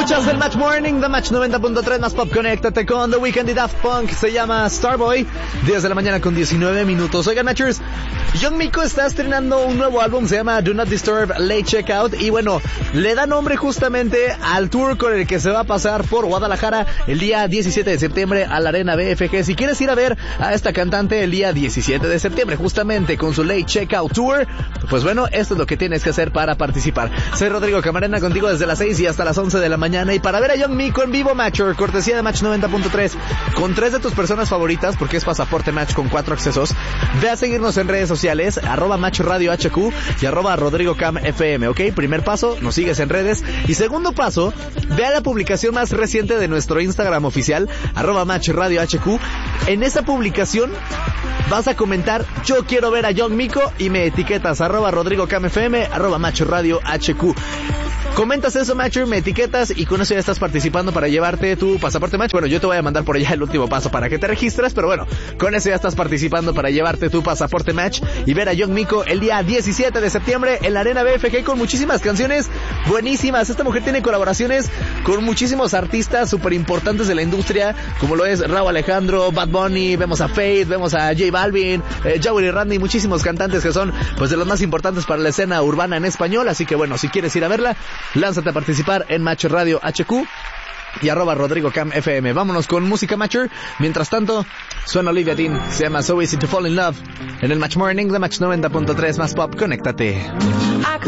Escuchas el Match Morning, The Match 90.3 más pop. Conéctate con The Weeknd y Daft Punk. Se llama Starboy. 10 de la mañana con 19 minutos. Oigan, Matchers, Young Miko está estrenando un nuevo álbum. Se llama Do Not Disturb Late Checkout. Y bueno, le da nombre justamente al tour con el que se va a pasar por Guadalajara el día 17 de septiembre a la Arena BFG. Si quieres ir a ver a esta cantante el día 17 de septiembre, justamente con su Late Checkout Tour, pues bueno, esto es lo que tienes que hacer para participar. Soy Rodrigo Camarena, contigo desde las 6 y hasta las 11 de la mañana. Y para ver a Young Miko en vivo, Matcher, cortesía de Match 90.3, con 3 de tus personas favoritas, porque es pasaporte Match con 4 accesos, ve a seguirnos en redes sociales, @Match Radio HQ y @RodrigoCamFM, ¿ok? Primer paso, nos sigues en redes. Y segundo paso, ve a la publicación más reciente de nuestro Instagram oficial, @Match Radio HQ. En esa publicación vas a comentar: yo quiero ver a Young Miko, y me etiquetas @RodrigoCamFM, @Match Radio HQ. Comentas eso, Matcher, me etiquetas y con eso ya estás participando para llevarte tu pasaporte Match. Bueno, yo te voy a mandar por allá el último paso para que te registres, pero bueno, con eso ya estás participando para llevarte tu pasaporte Match y ver a Young Miko el día 17 de septiembre en la Arena BFG con muchísimas canciones buenísimas. Esta mujer tiene colaboraciones con muchísimos artistas súper importantes de la industria, como lo es Rauw Alejandro, Bad Bunny, vemos a Faith, vemos a J Balvin, Jawel y Randy, muchísimos cantantes que son pues de los más importantes para la escena urbana en español. Así que bueno, si quieres ir a verla, lánzate a participar en Match Radio HQ y @RodrigoCamFM. Vámonos con música, Matcher. Mientras tanto, suena Olivia Dean, se llama So Easy to Fall in Love en el Match Morning de Match 90.3 más pop. Conéctate.